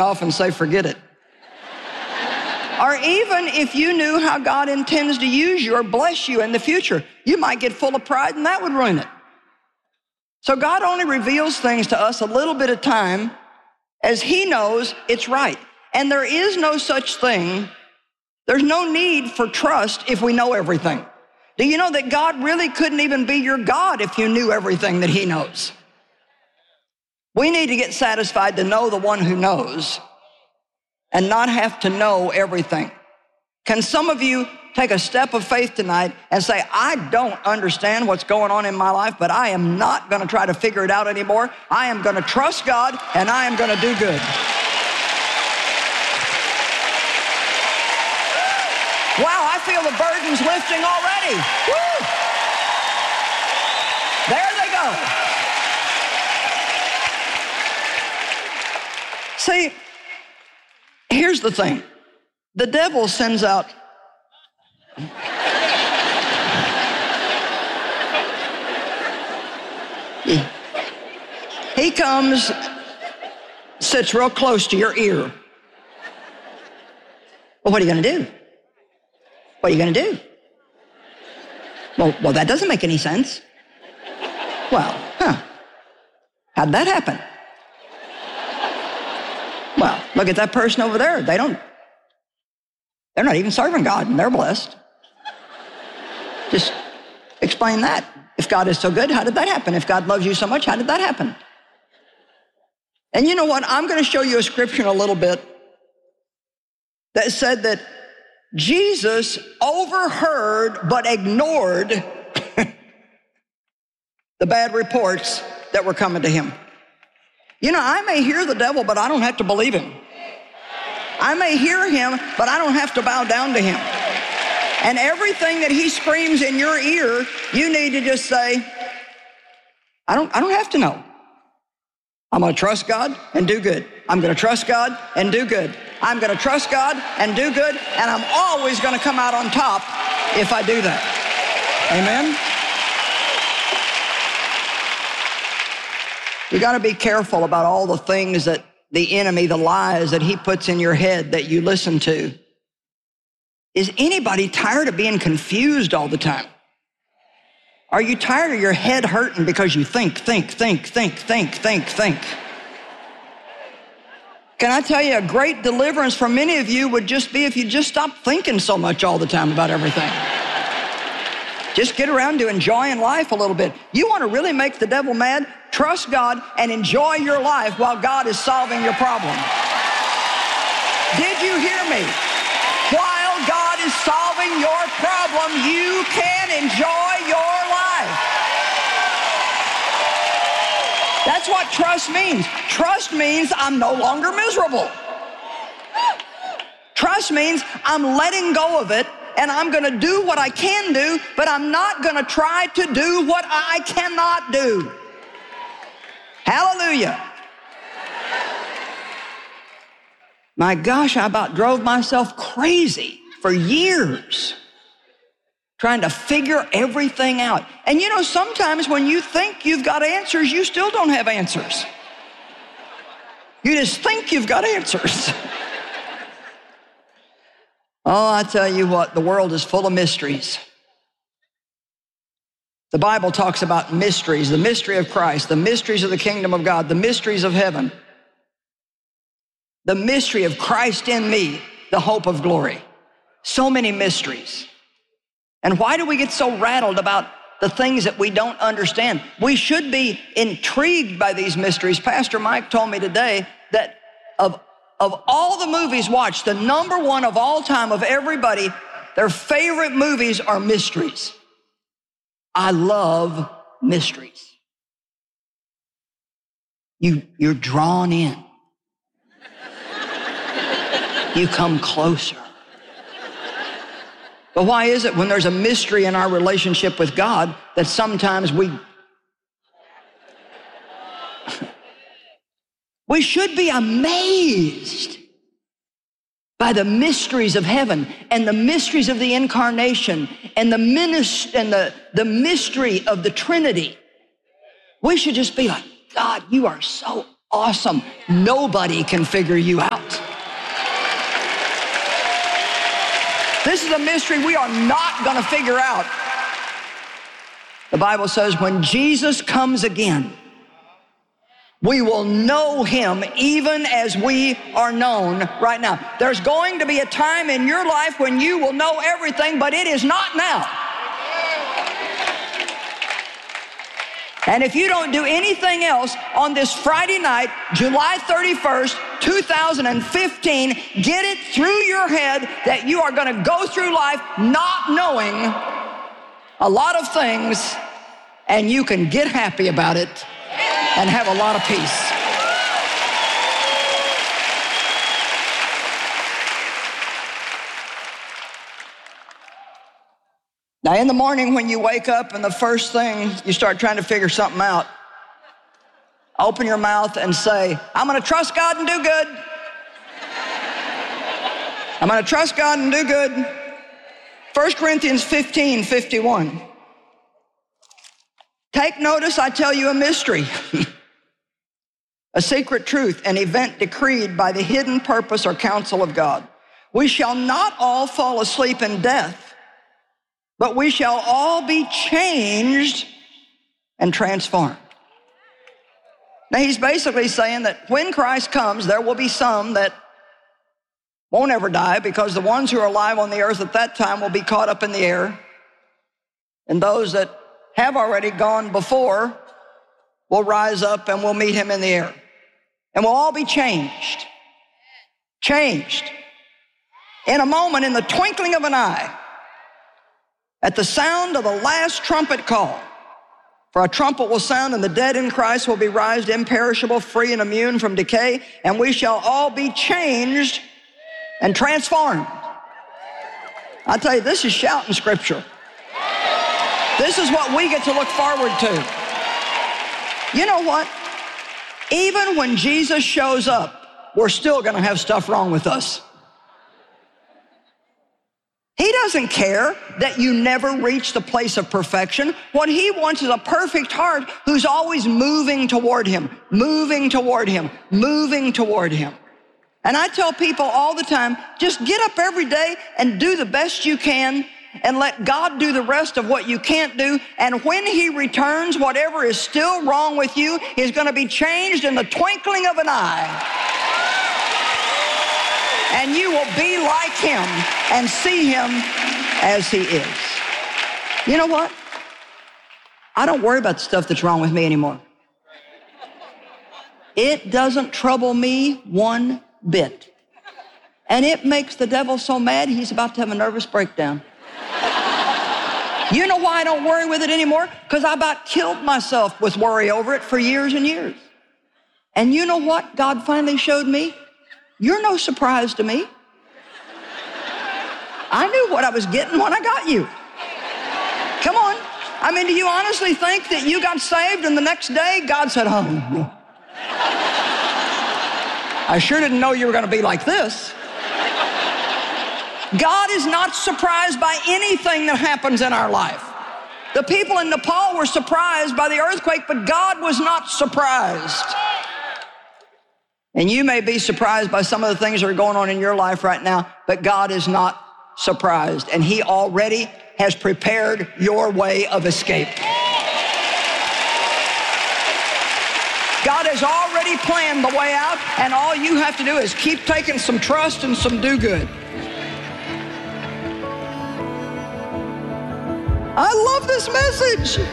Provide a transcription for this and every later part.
off and say, forget it. Or even if you knew how God intends to use you or bless you in the future, you might get full of pride and that would ruin it. So God only reveals things to us a little bit at a time as he knows it's right. And there is no such thing. There's no need for trust if we know everything. Do you know that God really couldn't even be your God if you knew everything that he knows? We need to get satisfied to know the one who knows and not have to know everything. Can some of you take a step of faith tonight and say, I don't understand what's going on in my life, but I am not going to try to figure it out anymore. I am going to trust God and I am going to do good. Wow, I feel the burdens lifting already. Woo! There they go. See, here's the thing. The devil sends out he comes, sits real close to your ear. Well, what are you going to do? What are you going to do? Well, that doesn't make any sense. Well, how'd that happen? Well, look at that person over there. They're not even serving God, and they're blessed. Just explain that. If God is so good, how did that happen? If God loves you so much, how did that happen? And you know what? I'm going to show you a scripture in a little bit that said that Jesus overheard but ignored the bad reports that were coming to him. You know, I may hear the devil, but I don't have to believe him. I may hear him, but I don't have to bow down to him. And everything that he screams in your ear, you need to just say, I don't have to know. I'm going to trust God and do good. I'm going to trust God and do good. I'm going to trust God and do good, and I'm always going to come out on top if I do that. Amen? You got to be careful about all the things that the enemy, the lies that he puts in your head that you listen to. Is anybody tired of being confused all the time? Are you tired of your head hurting because you think? Can I tell you, a great deliverance for many of you would just be if you just stop thinking so much all the time about everything. Just get around to enjoying life a little bit. You want to really make the devil mad? Trust God and enjoy your life while God is solving your problem. Did you hear me? While God is solving your problem, you can enjoy your life. That's what trust means. Trust means I'm no longer miserable. Trust means I'm letting go of it and I'm going to do what I can do, but I'm not going to try to do what I cannot do. Hallelujah. My gosh, I about drove myself crazy for years trying to figure everything out. And you know, sometimes when you think you've got answers, you still don't have answers. You just think you've got answers. Oh, I tell you what, the world is full of mysteries. The Bible talks about mysteries, the mystery of Christ, the mysteries of the kingdom of God, the mysteries of heaven, the mystery of Christ in me, the hope of glory. So many mysteries. And why do we get so rattled about the things that we don't understand? We should be intrigued by these mysteries. Pastor Mike told me today that of all the movies watched, the number one of all time of everybody, their favorite movies are mysteries. I love mysteries. You're drawn in. You come closer. But why is it when there's a mystery in our relationship with God that sometimes we should be amazed by the mysteries of heaven and the mysteries of the incarnation and the mystery of the Trinity. We should just be like, God, you are so awesome. Nobody can figure you out. This is a mystery we are not going to figure out. The Bible says when Jesus comes again, we will know him even as we are known right now. There's going to be a time in your life when you will know everything, but it is not now. And if you don't do anything else on this Friday night, July 31st, 2015, get it through your head that you are going to go through life not knowing a lot of things, and you can get happy about it and have a lot of peace. Now, in the morning when you wake up and the first thing you start trying to figure something out, open your mouth and say, I'm going to trust God and do good. I'm going to trust God and do good. 1 Corinthians 15:51. Take notice, I tell you a mystery, a secret truth, an event decreed by the hidden purpose or counsel of God. We shall not all fall asleep in death, but we shall all be changed and transformed. Now, he's basically saying that when Christ comes, there will be some that won't ever die, because the ones who are alive on the earth at that time will be caught up in the air. And those that have already gone before will rise up and will meet him in the air. And we'll all be changed. Changed. In a moment, in the twinkling of an eye, at the sound of the last trumpet call. For a trumpet will sound, and the dead in Christ will be raised imperishable, free and immune from decay, and we shall all be changed and transformed. I tell you, this is shouting scripture. This is what we get to look forward to. You know what? Even when Jesus shows up, we're still going to have stuff wrong with us. He doesn't care that you never reach the place of perfection. What he wants is a perfect heart who's always moving toward him, moving toward him, moving toward him. And I tell people all the time, just get up every day and do the best you can and let God do the rest of what you can't do. And when he returns, whatever is still wrong with you is going to be changed in the twinkling of an eye. And you will be like him and see him as he is. You know what? I don't worry about the stuff that's wrong with me anymore. It doesn't trouble me one bit. And it makes the devil so mad, he's about to have a nervous breakdown. You know why I don't worry with it anymore? Because I about killed myself with worry over it for years and years. And you know what God finally showed me? You're no surprise to me. I knew what I was getting when I got you. Come on. I mean, do you honestly think that you got saved and the next day God said, oh, I sure didn't know you were going to be like this. God is not surprised by anything that happens in our life. The people in Nepal were surprised by the earthquake, but God was not surprised. And you may be surprised by some of the things that are going on in your life right now, but God is not surprised, and he already has prepared your way of escape. God has already planned the way out, and all you have to do is keep taking some trust and some do good. I love this message.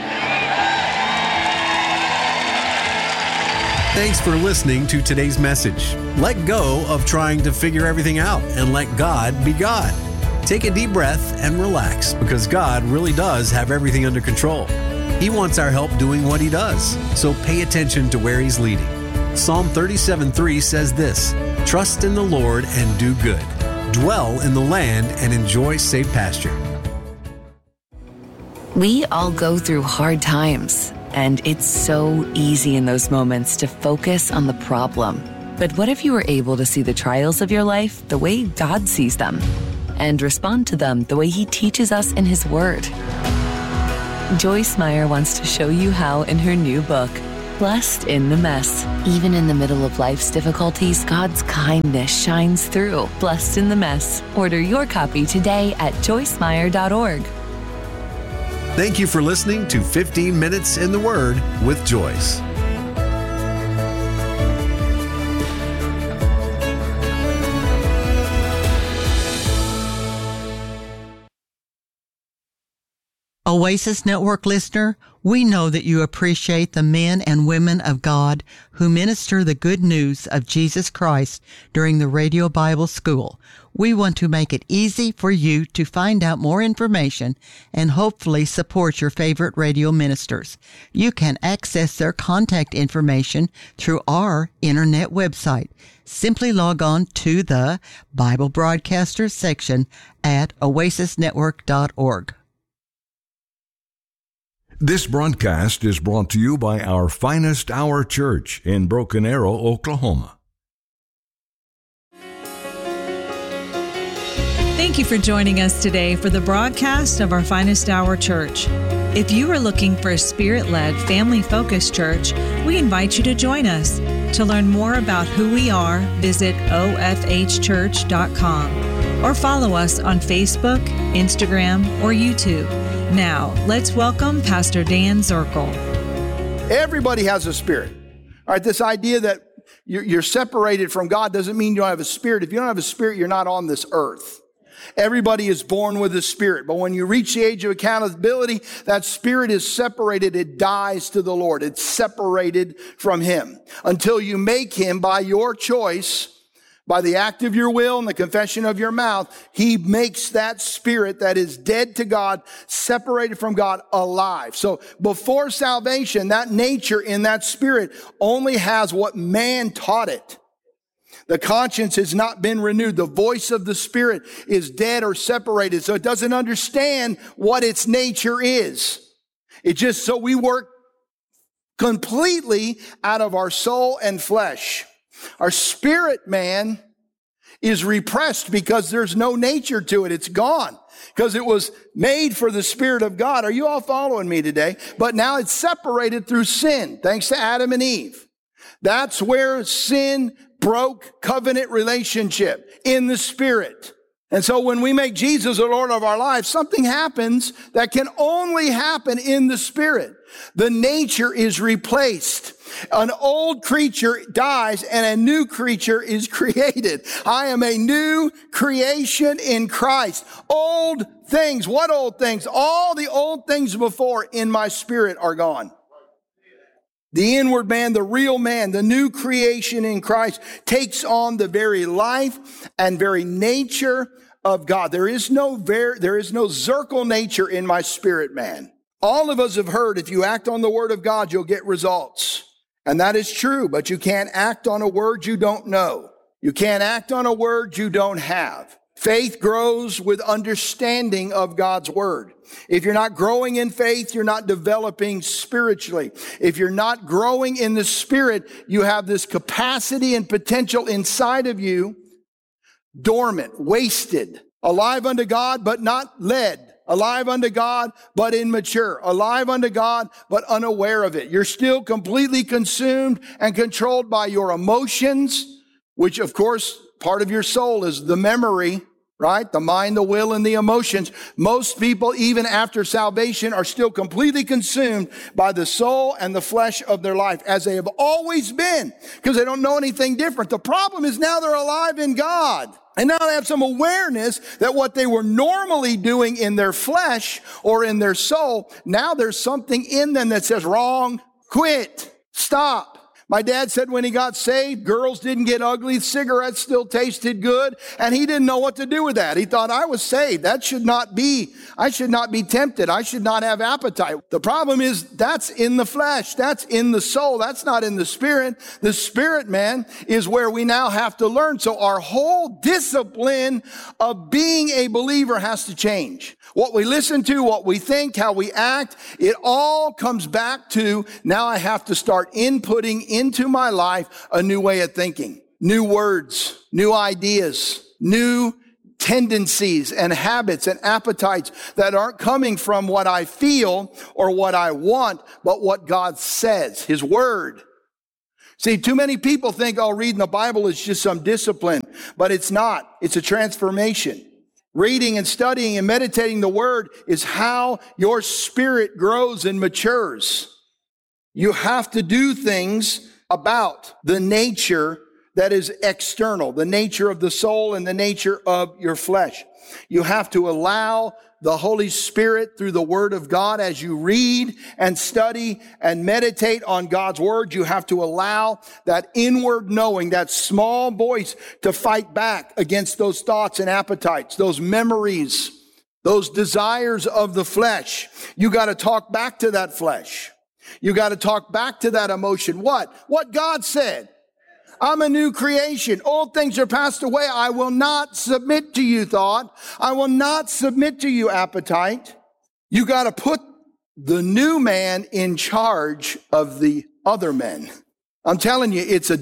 Thanks for listening to today's message. Let go of trying to figure everything out and let God be God. Take a deep breath and relax, because God really does have everything under control. He wants our help doing what he does, so pay attention to where he's leading. Psalm 37:3 says this: "Trust in the Lord and do good. Dwell in the land and enjoy safe pasture." We all go through hard times, and it's so easy in those moments to focus on the problem. But what if you were able to see the trials of your life the way God sees them and respond to them the way he teaches us in his word? Joyce Meyer wants to show you how in her new book, Blessed in the Mess. Even in the middle of life's difficulties, God's kindness shines through. Blessed in the Mess. Order your copy today at joycemeyer.org. Thank you for listening to 15 Minutes in the Word with Joyce. Oasis Network listener, we know that you appreciate the men and women of God who minister the good news of Jesus Christ during the Radio Bible School. We want to make it easy for you to find out more information and hopefully support your favorite radio ministers. You can access their contact information through our internet website. Simply log on to the Bible Broadcasters section at oasisnetwork.org. This broadcast is brought to you by our Finest Hour Church in Broken Arrow, Oklahoma. Thank you for joining us today for the broadcast of our Finest Hour Church. If you are looking for a Spirit-led, family-focused church, we invite you to join us. To learn more about who we are, visit ofhchurch.com or follow us on Facebook, Instagram, or YouTube. Now, let's welcome Pastor Dan Zirkle. Everybody has a spirit. All right, this idea that you're separated from God doesn't mean you don't have a spirit. If you don't have a spirit, you're not on this earth. Everybody is born with a spirit. But when you reach the age of accountability, that spirit is separated. It dies to the Lord. It's separated from Him until you make Him, by your choice, by the act of your will and the confession of your mouth, He makes that spirit that is dead to God, separated from God, alive. So before salvation, that nature in that spirit only has what man taught it. The conscience has not been renewed. The voice of the spirit is dead or separated. So it doesn't understand what its nature is. It just, so we work completely out of our soul and flesh. Our spirit man is repressed because there's no nature to it. It's gone because it was made for the Spirit of God. Are you all following me today? But now it's separated through sin, thanks to Adam and Eve. That's where sin broke covenant relationship, in the spirit. And so when we make Jesus the Lord of our lives, something happens that can only happen in the spirit. The nature is replaced. An old creature dies and a new creature is created. I am a new creation in Christ. Old things. What old things? All the old things before in my spirit are gone. The inward man, the real man, the new creation in Christ takes on the very life and very nature of God. There is no Zirkle nature in my spirit man. All of us have heard if you act on the word of God, you'll get results. And that is true, but you can't act on a word you don't know. You can't act on a word you don't have. Faith grows with understanding of God's word. If you're not growing in faith, you're not developing spiritually. If you're not growing in the spirit, you have this capacity and potential inside of you, dormant, wasted, alive unto God, but not led. Alive unto God, but immature. Alive unto God, but unaware of it. You're still completely consumed and controlled by your emotions, which of course, part of your soul is the memory, right? The mind, the will, and the emotions. Most people, even after salvation, are still completely consumed by the soul and the flesh of their life, as they have always been, because they don't know anything different. The problem is now they're alive in God. And now they have some awareness that what they were normally doing in their flesh or in their soul, now there's something in them that says, wrong, quit, stop. My dad said when he got saved, girls didn't get ugly, cigarettes still tasted good, and he didn't know what to do with that. He thought, I was saved. I should not be tempted. I should not have appetite. The problem is that's in the flesh. That's in the soul. That's not in the spirit. The spirit, man, is where we now have to learn. So our whole discipline of being a believer has to change. What we listen to, what we think, how we act, it all comes back to now I have to start inputting into my life a new way of thinking, new words, new ideas, new tendencies and habits and appetites that aren't coming from what I feel or what I want, but what God says, His Word. See, too many people think, oh, reading the Bible is just some discipline, but it's not. It's a transformation. Reading and studying and meditating the Word is how your spirit grows and matures. You have to do things about the nature that is external, the nature of the soul and the nature of your flesh. You have to allow the Holy Spirit through the Word of God as you read and study and meditate on God's Word. You have to allow that inward knowing, that small voice to fight back against those thoughts and appetites, those memories, those desires of the flesh. You got to talk back to that flesh. You got to talk back to that emotion. What? What God said. I'm a new creation. Old things are passed away. I will not submit to you, thought. I will not submit to you, appetite. You got to put the new man in charge of the other men. I'm telling you, it's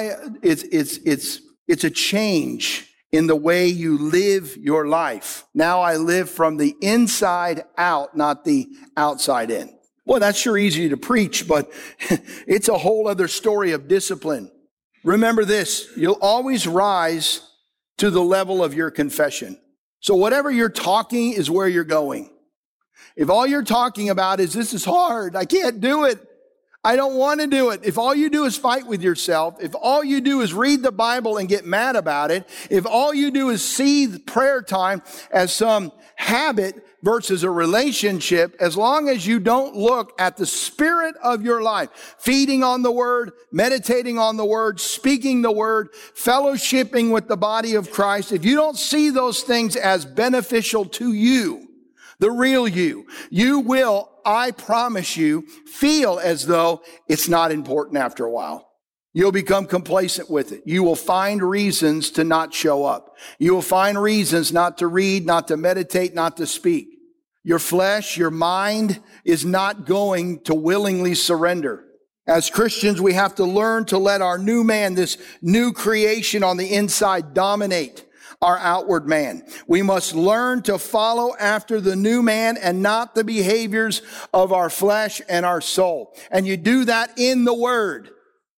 a change in the way you live your life. Now I live from the inside out, not the outside in. Well, that's sure easy to preach, but it's a whole other story of discipline. Remember this, you'll always rise to the level of your confession. So whatever you're talking is where you're going. If all you're talking about is, this is hard, I can't do it, I don't want to do it. If all you do is fight with yourself, if all you do is read the Bible and get mad about it, if all you do is see the prayer time as some habit versus a relationship, as long as you don't look at the spirit of your life, feeding on the Word, meditating on the Word, speaking the Word, fellowshipping with the body of Christ, if you don't see those things as beneficial to you, the real you, you will, I promise you, feel as though it's not important after a while. You'll become complacent with it. You will find reasons to not show up. You will find reasons not to read, not to meditate, not to speak. Your flesh, your mind is not going to willingly surrender. As Christians, we have to learn to let our new man, this new creation on the inside, dominate our outward man. We must learn to follow after the new man and not the behaviors of our flesh and our soul. And you do that in the Word.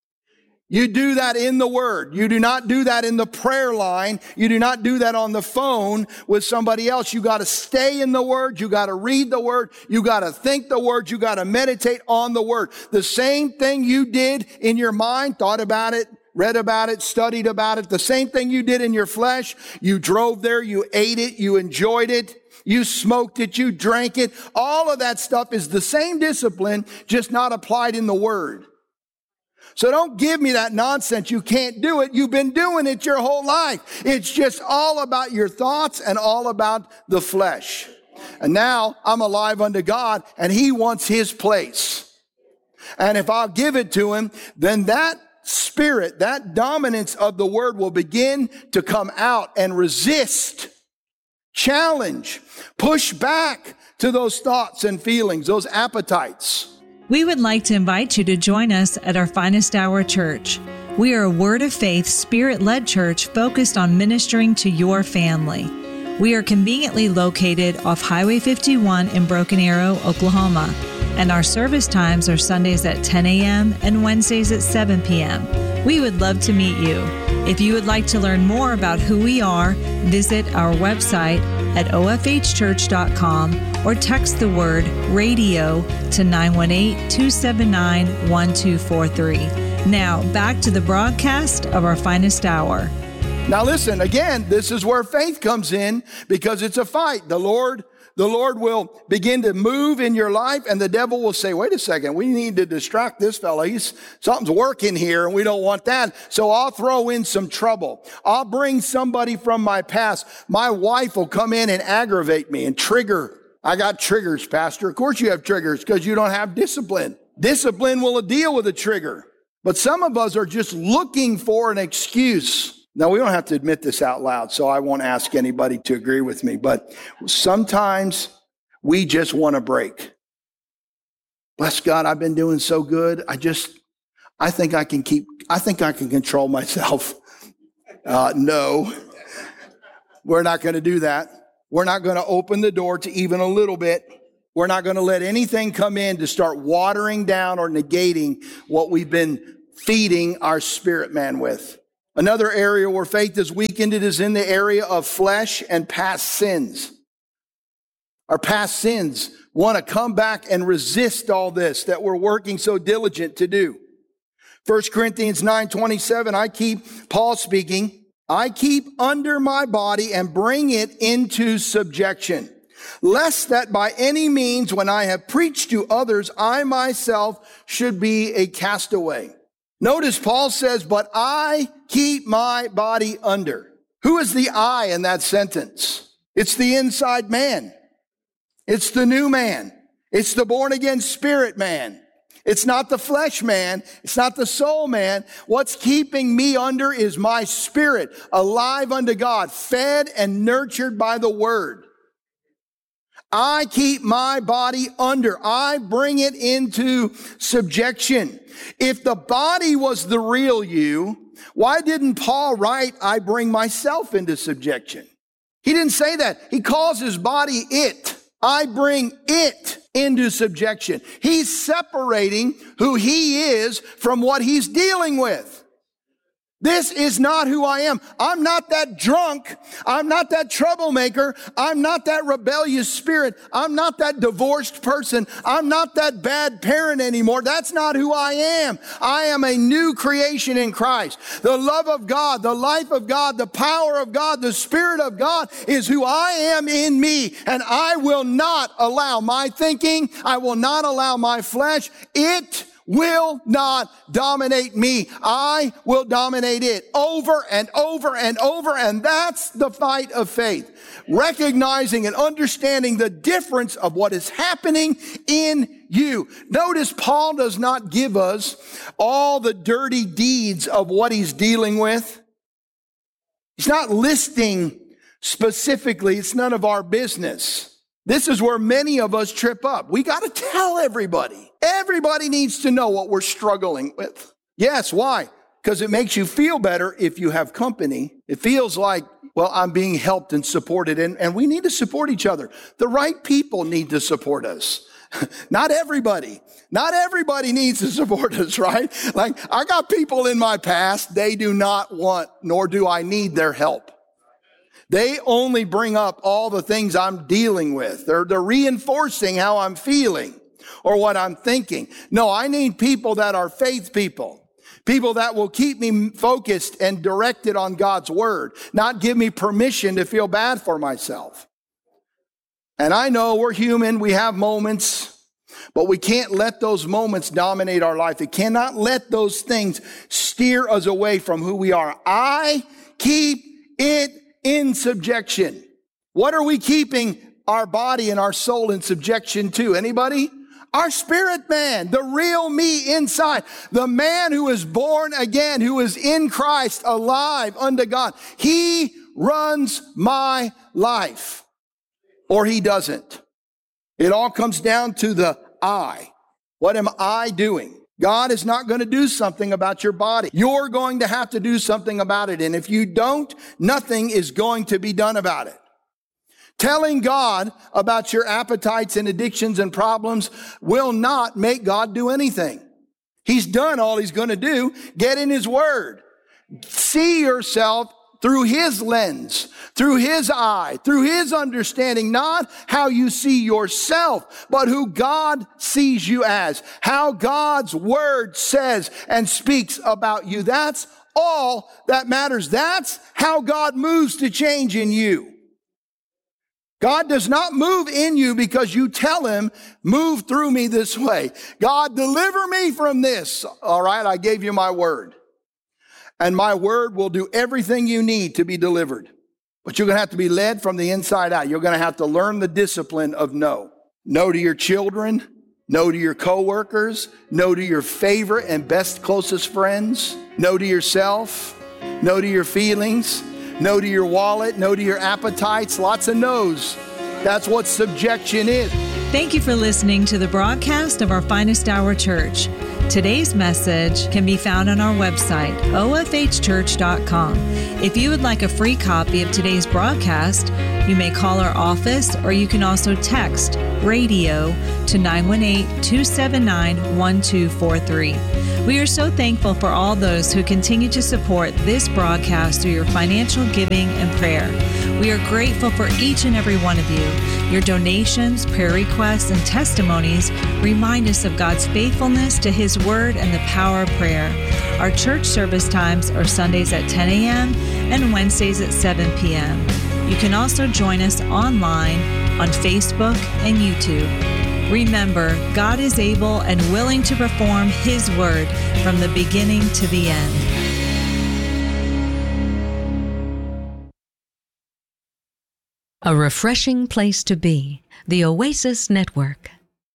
You do that in the Word. You do not do that in the prayer line. You do not do that on the phone with somebody else. You got to stay in the Word. You got to read the Word. You got to think the Word. You got to meditate on the Word. The same thing you did in your mind, thought about it, read about it, studied about it. The same thing you did in your flesh. You drove there, you ate it, you enjoyed it, you smoked it, you drank it. All of that stuff is the same discipline, just not applied in the Word. So don't give me that nonsense. You can't do it. You've been doing it your whole life. It's just all about your thoughts and all about the flesh. And now I'm alive unto God, and He wants His place. And if I'll give it to Him, then that spirit, that dominance of the Word will begin to come out and resist, challenge, push back to those thoughts and feelings, those appetites. We would like to invite you to join us at our Finest Hour Church. We are a Word of Faith, Spirit-led church focused on ministering to your family. We are conveniently located off Highway 51 in Broken Arrow, Oklahoma, and our service times are Sundays at 10 a.m. and Wednesdays at 7 p.m. We would love to meet you. If you would like to learn more about who we are, visit our website at ofhchurch.com or text the word radio to 918-279-1243. Now, back to the broadcast of our Finest Hour. Now listen, again, this is where faith comes in, because it's a fight. The Lord will begin to move in your life, and the devil will say, wait a second, we need to distract this fella. Something's working here, and we don't want that. So I'll throw in some trouble. I'll bring somebody from my past. My wife will come in and aggravate me and trigger. I got triggers, Pastor. Of course you have triggers, because you don't have discipline. Discipline will deal with a trigger. But some of us are just looking for an excuse. Now, we don't have to admit this out loud, so I won't ask anybody to agree with me, but sometimes we just want a break. Bless God, I've been doing so good. I think I can control myself. No. We're not going to do that. We're not going to open the door to even a little bit. We're not going to let anything come in to start watering down or negating what we've been feeding our spirit man with. Another area where faith is weakened, it is in the area of flesh and past sins. Our past sins want to come back and resist all this that we're working so diligent to do. 1 Corinthians 9:27, Paul speaking, I keep under my body and bring it into subjection, lest that by any means when I have preached to others, I myself should be a castaway. Notice Paul says, but I keep my body under. Who is the I in that sentence? It's the inside man. It's the new man. It's the born again spirit man. It's not the flesh man. It's not the soul man. What's keeping me under is my spirit, alive unto God, fed and nurtured by the word. I keep my body under. I bring it into subjection. If the body was the real you, why didn't Paul write, I bring myself into subjection? He didn't say that. He calls his body it. I bring it into subjection. He's separating who he is from what he's dealing with. This is not who I am. I'm not that drunk. I'm not that troublemaker. I'm not that rebellious spirit. I'm not that divorced person. I'm not that bad parent anymore. That's not who I am. I am a new creation in Christ. The love of God, the life of God, the power of God, the Spirit of God is who I am in me. And I will not allow my thinking. I will not allow my flesh. It will not dominate me. I will dominate it over and over and over. And that's the fight of faith. Recognizing and understanding the difference of what is happening in you. Notice Paul does not give us all the dirty deeds of what he's dealing with. He's not listing specifically. It's none of our business. This is where many of us trip up. We got to tell everybody. Everybody needs to know what we're struggling with. Yes, why? Because it makes you feel better if you have company. It feels like, well, I'm being helped and supported, and we need to support each other. The right people need to support us. Not everybody. Not everybody needs to support us, right? Like, I got people in my past, they do not want, nor do I need their help. They only bring up all the things I'm dealing with. They're reinforcing how I'm feeling or what I'm thinking. No, I need people that are faith people. People that will keep me focused and directed on God's word, not give me permission to feel bad for myself. And I know we're human, we have moments, but we can't let those moments dominate our life. We cannot let those things steer us away from who we are. I keep it in subjection. What are we keeping our body and our soul in subjection to? Anybody? Our spirit man, the real me inside, the man who is born again, who is in Christ, alive unto God. He runs my life, or he doesn't. It all comes down to the I. What am I doing? God is not going to do something about your body. You're going to have to do something about it. And if you don't, nothing is going to be done about it. Telling God about your appetites and addictions and problems will not make God do anything. He's done all he's going to do. Get in his word. See yourself through his lens, through his eye, through his understanding, not how you see yourself, but who God sees you as, how God's word says and speaks about you. That's all that matters. That's how God moves to change in you. God does not move in you because you tell him, move through me this way. God, deliver me from this. All right, I gave you my word. And my word will do everything you need to be delivered. But you're going to have to be led from the inside out. You're going to have to learn the discipline of no. No to your children. No to your coworkers. No to your favorite and best closest friends. No to yourself. No to your feelings. No to your wallet. No to your appetites. Lots of no's. That's what subjection is. Thank you for listening to the broadcast of our Finest Hour Church. Today's message can be found on our website, ofhchurch.com. If you would like a free copy of today's broadcast, you may call our office, or you can also text radio to 918-279-1243. We are so thankful for all those who continue to support this broadcast through your financial giving and prayer. We are grateful for each and every one of you. Your donations, prayer requests, and testimonies remind us of God's faithfulness to His Word and the power of prayer. Our church service times are Sundays at 10 a.m. and Wednesdays at 7 p.m. You can also join us online on Facebook and YouTube. Remember, God is able and willing to perform His Word from the beginning to the end. A refreshing place to be. The Oasis Network.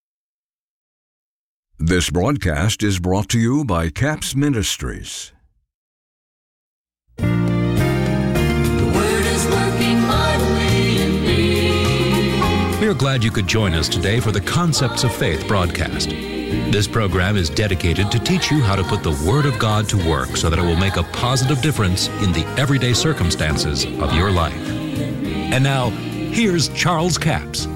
This broadcast is brought to you by CAPS Ministries. The Word is working mightily in me. We are glad you could join us today for the Concepts of Faith broadcast. This program is dedicated to teach you how to put the Word of God to work so that it will make a positive difference in the everyday circumstances of your life. And now, here's Charles Capps.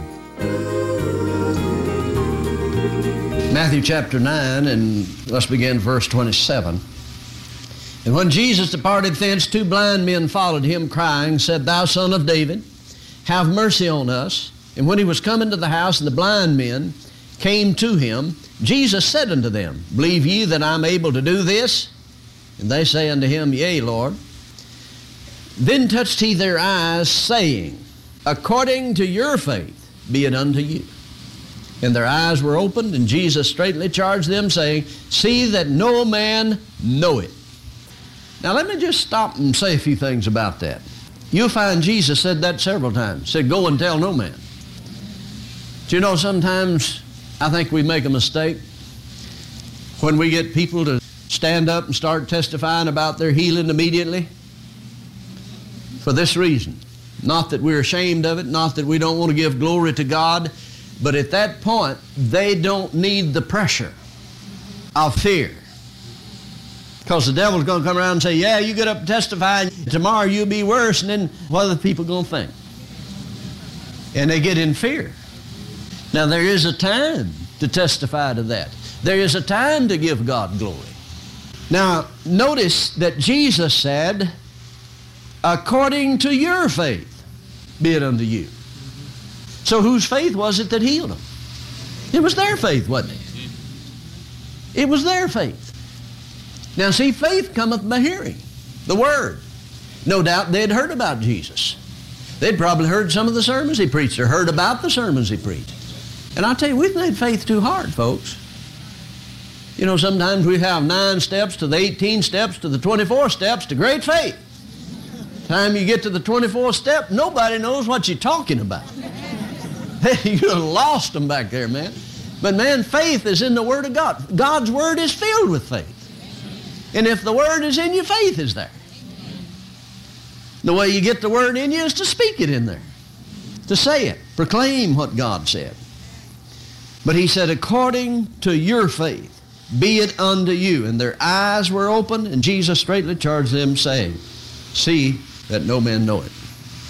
Matthew chapter 9, and let's begin verse 27. And when Jesus departed thence, two blind men followed him, crying, said, Thou Son of David, have mercy on us. And when he was come into the house, and the blind men came to him, Jesus said unto them, Believe ye that I am able to do this? And they say unto him, Yea, Lord. Then touched he their eyes, saying, According to your faith be it unto you. And their eyes were opened, and Jesus straightly charged them, saying, See that no man know it. Now let me just stop and say a few things about that. You'll find Jesus said that several times. Said, Go and tell no man. Do you know, sometimes I think we make a mistake when we get people to stand up and start testifying about their healing immediately. For this reason, not that we're ashamed of it, not that we don't want to give glory to God, but at that point, they don't need the pressure of fear. Because the devil's going to come around and say, yeah, you get up and testify, and tomorrow you'll be worse, and then what are the people going to think? And they get in fear. Now, there is a time to testify to that. There is a time to give God glory. Now, notice that Jesus said, according to your faith, be it unto you. So whose faith was it that healed them? It was their faith, wasn't it? It was their faith. Now see, faith cometh by hearing the Word. No doubt they'd heard about Jesus. They'd probably heard some of the sermons he preached or heard about the sermons he preached. And I tell you, we've made faith too hard, folks. You know, sometimes we have 9 steps to the 18 steps to the 24 steps to great faith. Time you get to the 24th step, nobody knows what you're talking about. You lost them back there, man. But man, faith is in the Word of God. God's Word is filled with faith. And if the Word is in you, faith is there. The way you get the Word in you is to speak it in there, to say it, proclaim what God said. But he said, according to your faith, be it unto you. And their eyes were opened, and Jesus straightly charged them, saying, see that no man know it.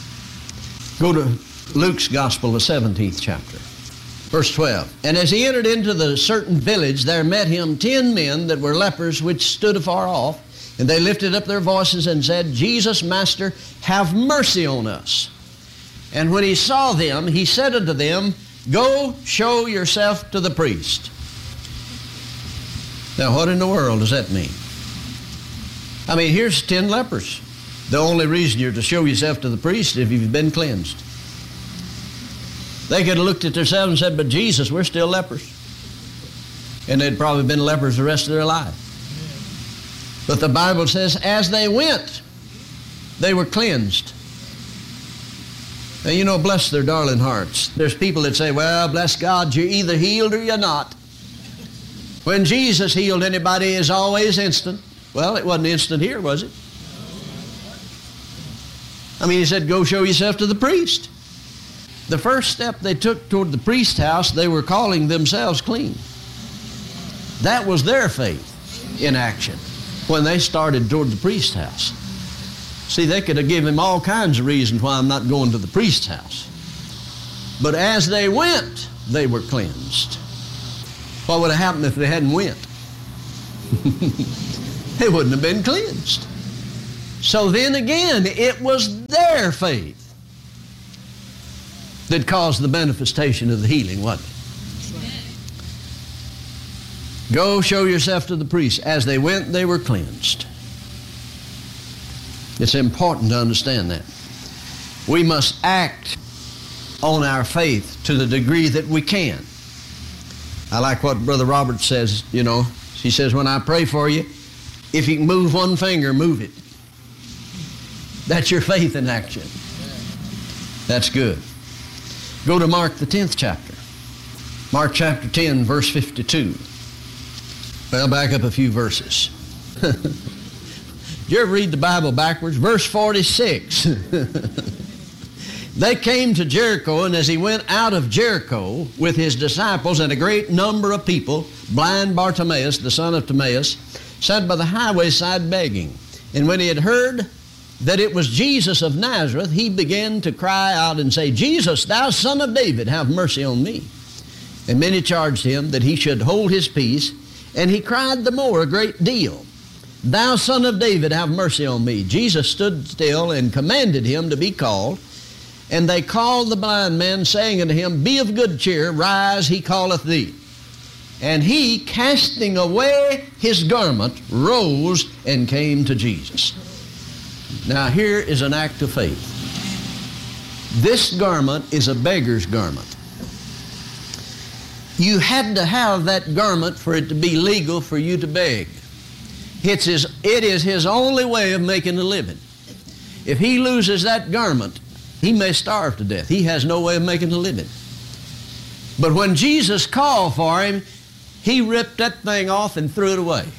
Go to Luke's Gospel, the 17th chapter, verse 12. And as he entered into the certain village, there met him 10 men that were lepers, which stood afar off. And they lifted up their voices and said, Jesus, Master, have mercy on us. And when he saw them, he said unto them, go show yourself to the priest. Now, what in the world does that mean? I mean, here's 10 lepers. The only reason you're to show yourself to the priest is if you've been cleansed. They could have looked at themselves and said, but Jesus, we're still lepers. And they'd probably been lepers the rest of their life. But the Bible says, as they went, they were cleansed. Now, you know, bless their darling hearts. There's people that say, well, bless God, you're either healed or you're not. When Jesus healed anybody, it's always instant. Well, it wasn't instant here, was it? I mean, he said, go show yourself to the priest. The first step they took toward the priest's house, they were calling themselves clean. That was their faith in action when they started toward the priest's house. See, they could have given him all kinds of reasons why I'm not going to the priest's house. But as they went, they were cleansed. What would have happened if they hadn't went? They wouldn't have been cleansed. So then again, it was their faith that caused the manifestation of the healing, wasn't it? Go show yourself to the priest. As they went, they were cleansed. It's important to understand that. We must act on our faith to the degree that we can. I like what Brother Robert says, you know. He says, when I pray for you, if you can move one finger, move it. That's your faith in action. That's good. Go to Mark the 10th chapter. Mark chapter 10, verse 52. Well, back up a few verses. Did you ever read the Bible backwards? Verse 46. They came to Jericho, and as he went out of Jericho with his disciples and a great number of people, blind Bartimaeus, the son of Timaeus, sat by the highway side begging. And when he had heard that it was Jesus of Nazareth, he began to cry out and say, Jesus, thou son of David, have mercy on me. And many charged him that he should hold his peace, and he cried the more a great deal, Thou son of David, have mercy on me. Jesus stood still and commanded him to be called. And they called the blind man, saying unto him, Be of good cheer, rise, he calleth thee. And he, casting away his garment, rose and came to Jesus. Now here is an act of faith. This garment is a beggar's garment. You had to have that garment for it to be legal for you to beg. It is his only way of making a living. If he loses that garment, he may starve to death. He has no way of making a living. But when Jesus called for him, he ripped that thing off and threw it away.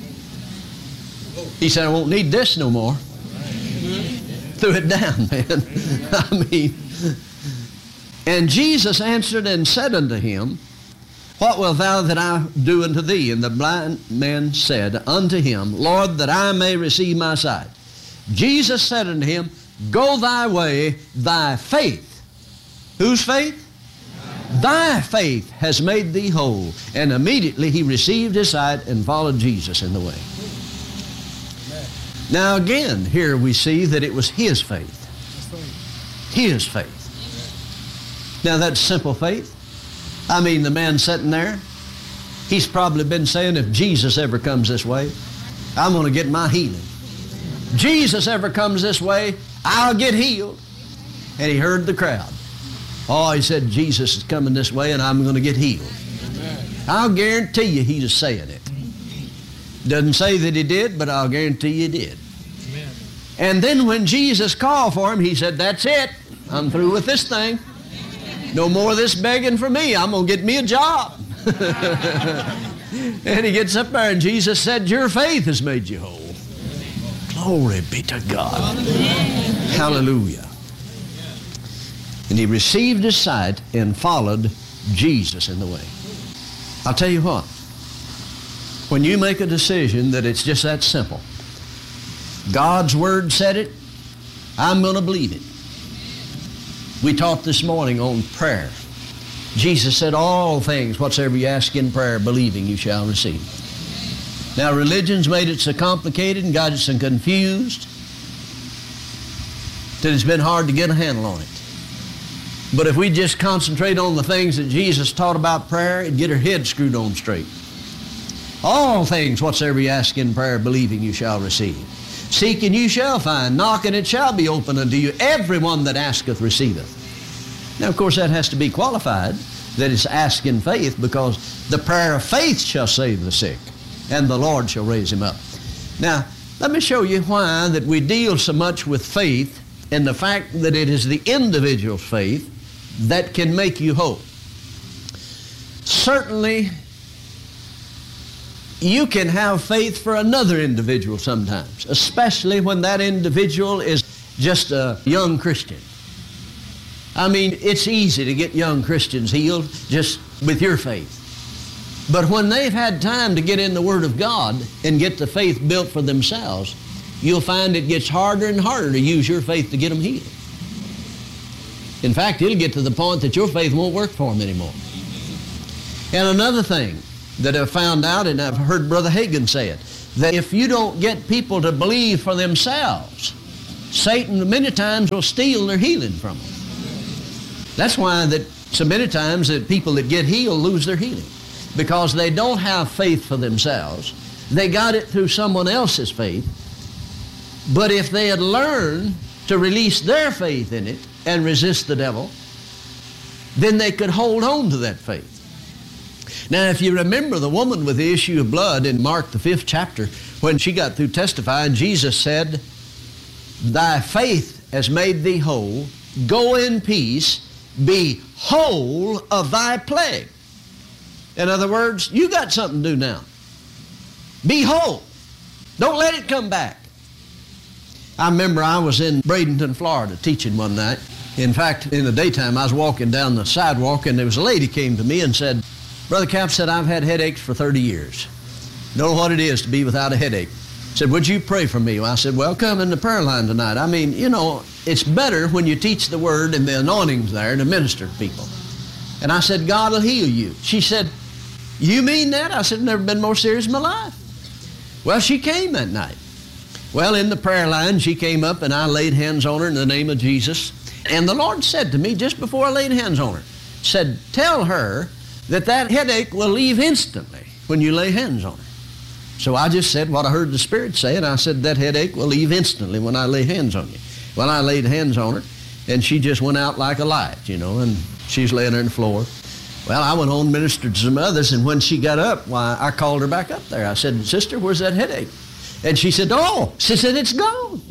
He said, I won't need this no more. Threw it down, man. And Jesus answered and said unto him, What wilt thou that I do unto thee? And the blind man said unto him, Lord, that I may receive my sight. Jesus said unto him, Go thy way, thy faith. Whose faith? Thy faith has made thee whole. And immediately he received his sight and followed Jesus in the way. Now again, here we see that it was his faith. His faith. Now that's simple faith. I mean, the man sitting there, he's probably been saying, if Jesus ever comes this way, I'm going to get my healing. Jesus ever comes this way, I'll get healed. And he heard the crowd. Oh, he said, Jesus is coming this way and I'm going to get healed. Amen. I'll guarantee you he was saying it. Doesn't say that he did, but I'll guarantee you he did. Amen. And then when Jesus called for him, he said, that's it. I'm through with this thing. No more of this begging for me. I'm going to get me a job. And he gets up there and Jesus said, your faith has made you whole. Glory be to God. Hallelujah. And he received his sight and followed Jesus in the way. I'll tell you what. When you make a decision that it's just that simple, God's Word said it, I'm going to believe it. We taught this morning on prayer. Jesus said, all things whatsoever you ask in prayer, believing you shall receive. Now religion's made it so complicated and got it so confused that it's been hard to get a handle on it. But if we just concentrate on the things that Jesus taught about prayer, it'd get our head screwed on straight. All things whatsoever you ask in prayer, believing you shall receive. Seeking you shall find, knocking it shall be open unto you. Everyone that asketh receiveth. Now of course that has to be qualified, that it's asked in faith, because the prayer of faith shall save the sick, and the Lord shall raise him up. Now let me show you why that we deal so much with faith, and the fact that it is the individual's faith that can make you whole. Certainly, you can have faith for another individual sometimes, especially when that individual is just a young Christian. I mean, it's easy to get young Christians healed just with your faith. But when they've had time to get in the Word of God and get the faith built for themselves, you'll find it gets harder and harder to use your faith to get them healed. In fact, it'll get to the point that your faith won't work for them anymore. And another thing that I've found out, and I've heard Brother Hagin say it, that if you don't get people to believe for themselves, Satan many times will steal their healing from them. That's why that so many times that people that get healed lose their healing, because they don't have faith for themselves. They got it through someone else's faith. But if they had learned to release their faith in it and resist the devil, then they could hold on to that faith. Now, if you remember the woman with the issue of blood in Mark, the 5th chapter, when she got through testifying, Jesus said, "Thy faith has made thee whole. Go in peace. Be whole of thy plague." In other words, you got something to do now. Be whole. Don't let it come back. I remember I was in Bradenton, Florida, teaching one night. In fact, in the daytime, I was walking down the sidewalk, and there was a lady came to me and said, "Brother Cap," said, "I've had headaches for 30 years. Don't know what it is to be without a headache." Said, "Would you pray for me?" Well, I said, "Well, come in the prayer line tonight." I mean, you know, it's better when you teach the Word and the anointing's there to minister to people. And I said, "God will heal you." She said, "You mean that?" I said, "I've never been more serious in my life." Well, she came that night. Well, in the prayer line, she came up and I laid hands on her in the name of Jesus. And the Lord said to me just before I laid hands on her, said, "Tell her that that headache will leave instantly when you lay hands on her." So I just said what I heard the Spirit say, and I said, "That headache will leave instantly when I lay hands on you." Well, I laid hands on her, and she just went out like a light, you know, and she's laying there on the floor. Well, I went home and ministered to some others, and when she got up, why, I called her back up there. I said, "Sister, where's that headache?" And she said, "Oh," she said, "it's gone."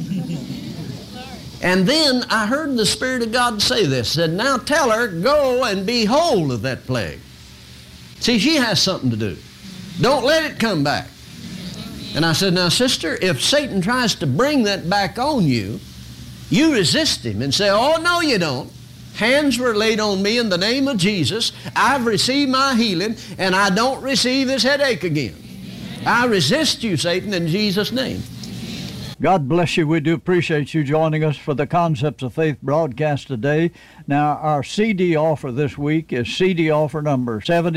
And then I heard the Spirit of God say this, said, "Now tell her, go and be whole of that plague." See, she has something to do. Don't let it come back. And I said, "Now, sister, if Satan tries to bring that back on you, you resist him and say, 'Oh, no, you don't. Hands were laid on me in the name of Jesus. I've received my healing, and I don't receive this headache again. I resist you, Satan, in Jesus' name." God bless you. We do appreciate you joining us for the Concepts of Faith broadcast today. Now, our CD offer this week is CD offer number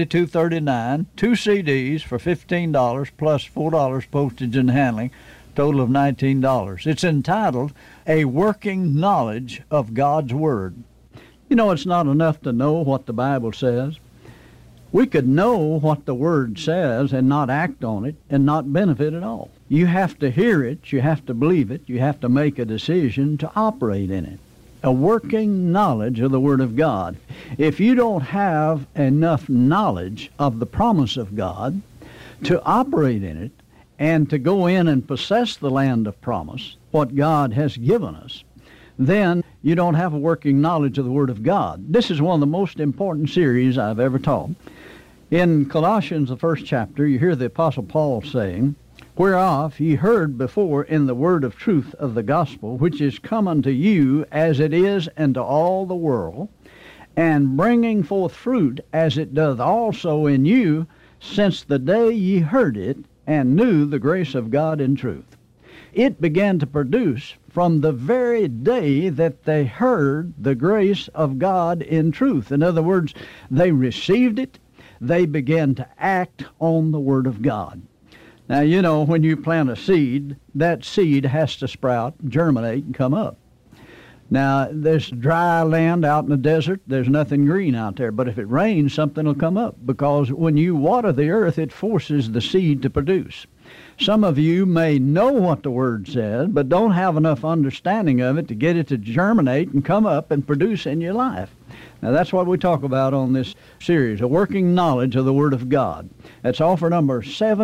7239, 2 CDs for $15 plus $4 postage and handling, total of $19. It's entitled, "A Working Knowledge of God's Word." You know, it's not enough to know what the Bible says. We could know what the Word says and not act on it and not benefit at all. You have to hear it, you have to believe it, you have to make a decision to operate in it. A working knowledge of the Word of God. If you don't have enough knowledge of the promise of God to operate in it and to go in and possess the land of promise, what God has given us, then you don't have a working knowledge of the Word of God. This is one of the most important series I've ever taught. In Colossians, the 1st chapter, you hear the Apostle Paul saying, "Whereof ye heard before in the word of truth of the gospel, which is come unto you as it is unto all the world, and bringing forth fruit as it doth also in you, since the day ye heard it, and knew the grace of God in truth." It began to produce from the very day that they heard the grace of God in truth. In other words, they received it, they began to act on the Word of God. Now, you know, when you plant a seed, that seed has to sprout, germinate, and come up. Now, there's dry land out in the desert. There's nothing green out there. But if it rains, something will come up, because when you water the earth, it forces the seed to produce. Some of you may know what the Word says, but don't have enough understanding of it to get it to germinate and come up and produce in your life. Now, that's what we talk about on this series, a working knowledge of the Word of God. That's offer number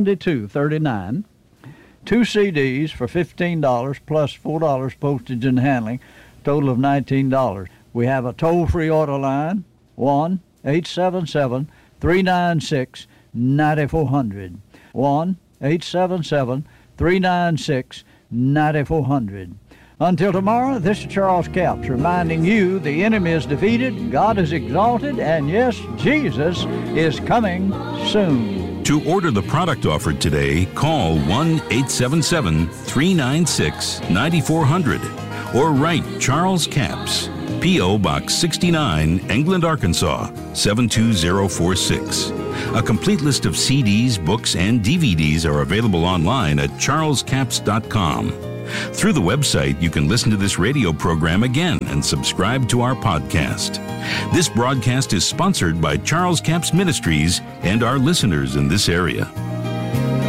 7239, 2 CDs for $15 plus $4 postage and handling, total of $19. We have a toll-free order line, 1-877-396-9400, 1-877-396-9400. Until tomorrow, this is Charles Capps reminding you the enemy is defeated, God is exalted, and yes, Jesus is coming soon. To order the product offered today, call 1-877-396-9400 or write Charles Capps, P.O. Box 69, England, Arkansas, 72046. A complete list of CDs, books, and DVDs are available online at charlescapps.com. Through the website, you can listen to this radio program again and subscribe to our podcast. This broadcast is sponsored by Charles Capps Ministries and our listeners in this area.